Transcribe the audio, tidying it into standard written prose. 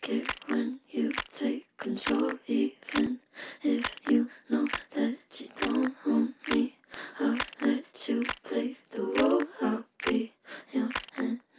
like it when you take control, even if you